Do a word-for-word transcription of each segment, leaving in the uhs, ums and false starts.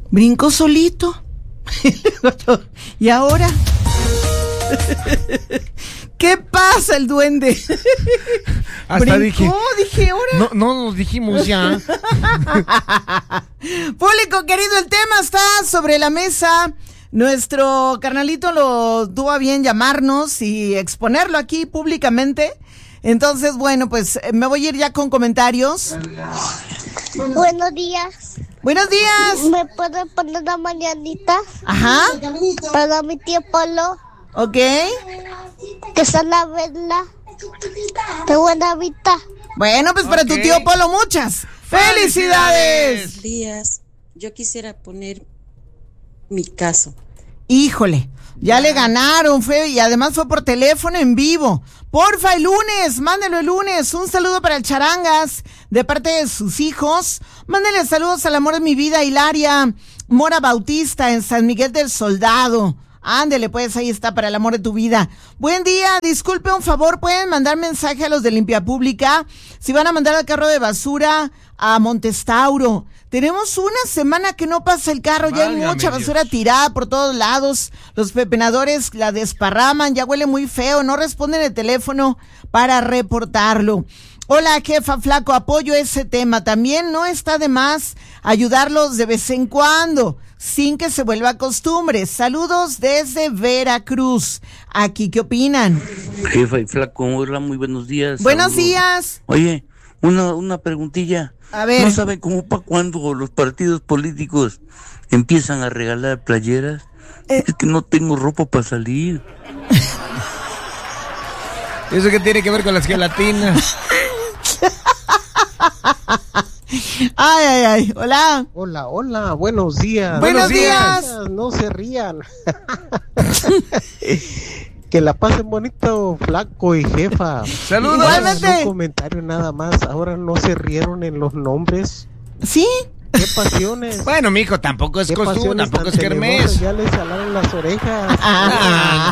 Brincó solito. ¿Y ahora? ¿Qué pasa, el duende? Hasta Brincó, dije, dije, ahora. No, no nos dijimos ya. Público querido, el tema está sobre la mesa. Nuestro carnalito lo tuvo a bien llamarnos y exponerlo aquí públicamente. Entonces, bueno, pues me voy a ir ya con comentarios. Buenos días. Buenos días. ¿Me pueden poner la mañanita? Ajá. Para mi tío Polo. Ok. Que sana verla. Qué buena vista. Bueno, pues para Okay. tu tío Polo, muchas felicidades. Buenos días. Yo quisiera poner mi caso. Híjole, ya le ganaron, fue, y además fue por teléfono en vivo. Porfa, el lunes, mándelo el lunes. Un saludo para el Charangas, de parte de sus hijos. Mándele saludos al amor de mi vida, Hilaria Mora Bautista, en San Miguel del Soldado. Ándele, pues, ahí está, para el amor de tu vida. Buen día, disculpe un favor, pueden mandar mensaje a los de Limpia Pública, si van a mandar al carro de basura a Montestauro. Tenemos una semana que no pasa el carro, ya hay Válgame mucha basura Dios. tirada por todos lados, los pepenadores la desparraman, ya huele muy feo, no responden el teléfono para reportarlo. Hola, jefa Flaco, apoyo ese tema. También no está de más ayudarlos de vez en cuando, sin que se vuelva costumbre. Saludos desde Veracruz. Aquí, ¿qué opinan? Jefa y Flaco, hola, muy buenos días. Buenos Saludos. días. Oye, una, una preguntilla. A ver. ¿No saben cómo para cuándo los partidos políticos empiezan a regalar playeras? Eh. Es que no tengo ropa para salir. ¿Eso qué tiene que ver con las gelatinas? Ay, ay, ay. Hola. Hola, hola, buenos días. Buenos días. No se rían. Que la pasen bonito, Flaco y jefa. Saludos. Igualmente. Un comentario nada más. Ahora no se rieron en los nombres. ¿Sí? Qué pasiones. Bueno, mijo, tampoco es Qué costumbre, pasiones tampoco tan es kermés. tenebrosas, Ya les salaron las orejas. Ah,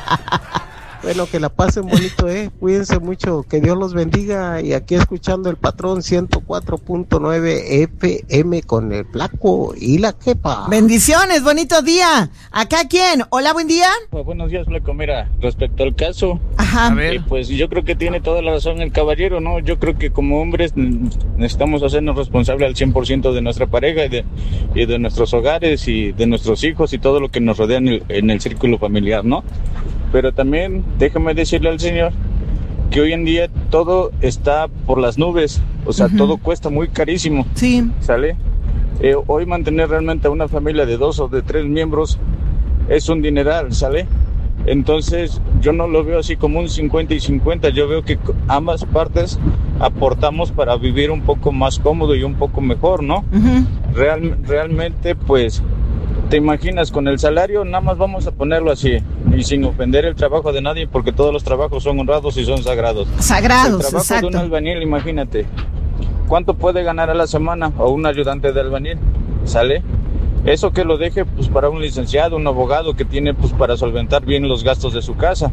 Bueno, que la pasen bonito, eh. Cuídense mucho, que Dios los bendiga. Y aquí escuchando el patrón ciento cuatro punto nueve F M con el Flaco y la jefa. Bendiciones, bonito día. ¿Acá quién? Hola, buen día. Pues buenos días, Flaco. Mira, respecto al caso, Ajá. a ver. eh, pues yo creo que tiene toda la razón el caballero, ¿no? Yo creo que como hombres mm, necesitamos hacernos responsables al cien por ciento de nuestra pareja y de, y de nuestros hogares y de nuestros hijos y todo lo que nos rodea en el, en el círculo familiar, ¿no? Pero también déjame decirle al señor que hoy en día todo está por las nubes, o sea, Ujú. todo cuesta muy carísimo. Sí. ¿Sale? Eh, hoy mantener realmente a una familia de dos o de tres miembros es un dineral, ¿sale? Entonces yo no lo veo así como un cincuenta y cincuenta, yo veo que ambas partes aportamos para vivir un poco más cómodo y un poco mejor, ¿no? Ujú. Real, realmente pues te imaginas, con el salario nada más vamos a ponerlo así y sin ofender el trabajo de nadie porque todos los trabajos son honrados y son sagrados. Sagrados, El trabajo de un exacto. albañil, imagínate, ¿cuánto puede ganar a la semana? O un ayudante de albañil, ¿sale? Eso que lo deje pues para un licenciado, un abogado que tiene pues para solventar bien los gastos de su casa.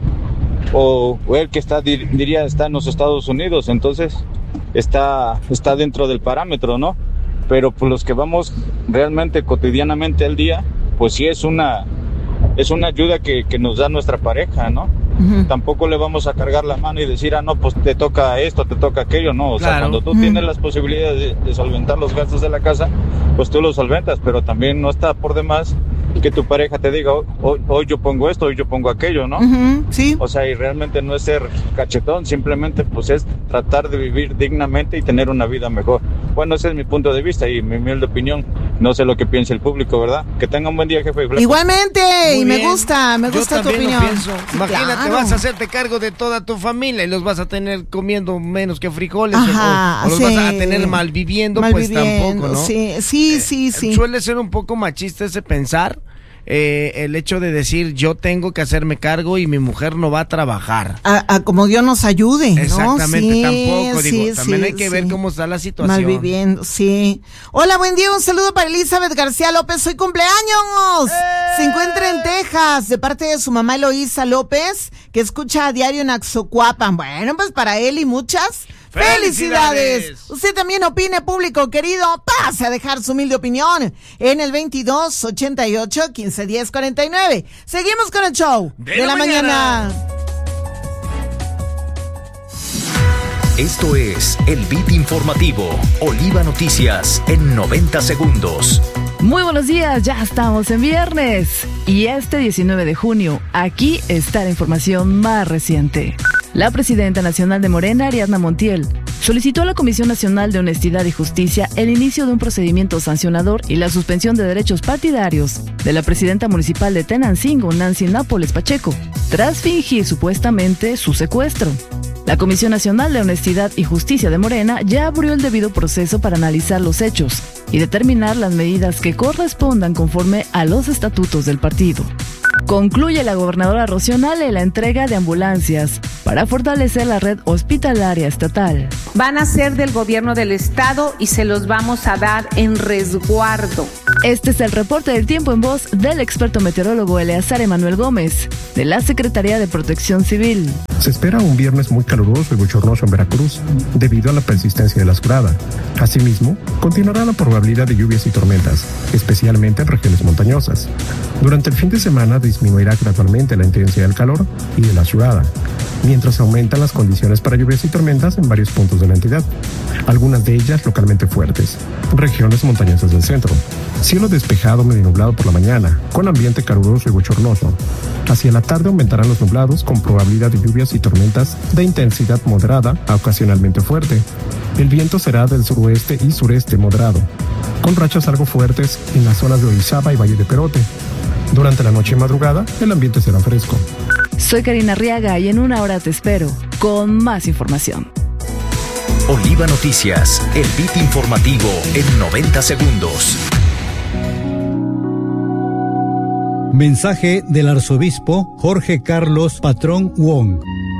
O, o el que está, dir, diría, está en los Estados Unidos, entonces está, está dentro del parámetro, ¿no? Pero pues los que vamos realmente cotidianamente al día, pues sí es una, es una ayuda que, que nos da nuestra pareja, ¿no? Ujú. Tampoco le vamos a cargar la mano y decir, ah, no, pues te toca esto, te toca aquello, no. O sea, Claro. cuando tú Ujú. tienes las posibilidades de, de solventar los gastos de la casa, pues tú los solventas, pero también no está por demás que tu pareja te diga, hoy, hoy yo pongo esto, hoy yo pongo aquello, ¿no? Ujú. Sí. O sea, y realmente no es ser cachetón, simplemente pues es tratar de vivir dignamente y tener una vida mejor. Bueno, ese es mi punto de vista y mi humilde opinión. No sé lo que piensa el público, ¿verdad? Que tenga un buen día, jefe. Flaco. Igualmente, Muy y me bien. gusta, me Yo gusta tu también lo opinión. pienso. Sí, Imagínate, claro. vas a hacerte cargo de toda tu familia y los vas a tener comiendo menos que frijoles, Ajá, o, o los sí. vas a tener mal viviendo, pues Malviviendo, tampoco, ¿no? Sí, sí, sí, sí. Suele ser un poco machista ese pensar, eh, el hecho de decir yo tengo que hacerme cargo y mi mujer no va a trabajar. A, a como Dios nos ayude, ¿no? Exactamente, Sí, tampoco, digo, sí, también sí, hay que sí. ver cómo está la situación. Malviviendo, sí. Hola, buen día, un saludo para Elizabeth García López, hoy cumpleaños. ¡Eh! Se encuentra en Texas, de parte de su mamá Eloísa López, que escucha a diario en Axocuapan. Bueno, pues para él y muchas ¡Felicidades! ¡Felicidades! Usted también opine, público querido. Pase a dejar su humilde opinión en el veintidós ochenta y ocho quince diez cuarenta y nueve. Seguimos con el show de, de la, la mañana. mañana. Esto es el Beat Informativo, Oliva Noticias en noventa segundos. Muy buenos días, ya estamos en viernes. Y este diecinueve de junio, aquí está la información más reciente. La presidenta nacional de Morena, Ariadna Montiel, solicitó a la Comisión Nacional de Honestidad y Justicia el inicio de un procedimiento sancionador y la suspensión de derechos partidarios de la presidenta municipal de Tenancingo, Nancy Nápoles Pacheco, tras fingir supuestamente su secuestro. La Comisión Nacional de Honestidad y Justicia de Morena ya abrió el debido proceso para analizar los hechos y determinar las medidas que correspondan conforme a los estatutos del partido. Concluye la gobernadora Rocío Nale la entrega de ambulancias para fortalecer la red hospitalaria estatal. Van a ser del gobierno del estado y se los vamos a dar en resguardo. Este es el reporte del tiempo en voz del experto meteorólogo Eleazar Emanuel Gómez, de la Secretaría de Protección Civil. Se espera un viernes muy caluroso y bochornoso en Veracruz, debido a la persistencia de la escurada. Asimismo, continuará la probabilidad de lluvias y tormentas, especialmente en regiones montañosas. Durante el fin de semana disminuirá gradualmente la intensidad del calor y de la escurada, mientras aumentan las condiciones para lluvias y tormentas en varios puntos de la entidad, algunas de ellas localmente fuertes. Regiones montañosas del centro. Cielo despejado medio nublado por la mañana, con ambiente caluroso y bochornoso. Hacia la tarde aumentarán los nublados con probabilidad de lluvias y tormentas de intensidad moderada a ocasionalmente fuerte. El viento será del suroeste y sureste moderado, con rachas algo fuertes en las zonas de Orizaba y Valle de Perote. Durante la noche y madrugada, el ambiente será fresco. Soy Karina Arriaga y en una hora te espero con más información. Oliva Noticias, el beat informativo en noventa segundos. Mensaje del arzobispo Jorge Carlos Patrón Wong.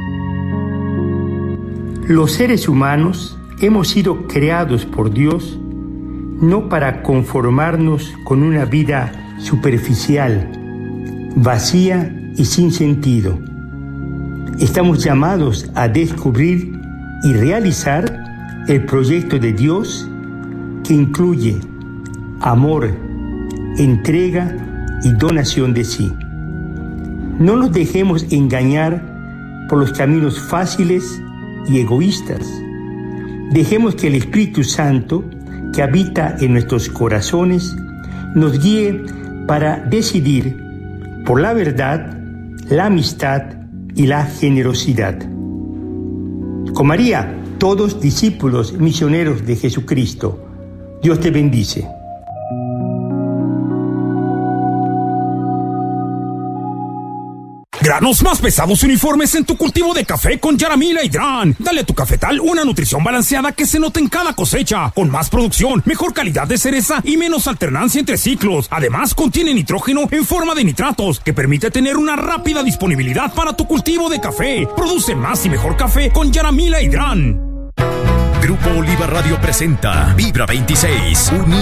Los seres humanos hemos sido creados por Dios no para conformarnos con una vida superficial, vacía y sin sentido. Estamos llamados a descubrir y realizar el proyecto de Dios que incluye amor, entrega y donación de sí. No nos dejemos engañar por los caminos fáciles y egoístas. Dejemos que el Espíritu Santo, que habita en nuestros corazones, nos guíe para decidir por la verdad, la amistad y la generosidad. Con María, todos discípulos misioneros de Jesucristo. Dios te bendice. Granos más pesados uniformes en tu cultivo de café con Yaramila Hidran. Dale a tu cafetal una nutrición balanceada que se note en cada cosecha, con más producción, mejor calidad de cereza y menos alternancia entre ciclos. Además, contiene nitrógeno en forma de nitratos que permite tener una rápida disponibilidad para tu cultivo de café. Produce más y mejor café con Yaramila Hidran. Grupo Oliva Radio presenta Vibra veintiséis, unido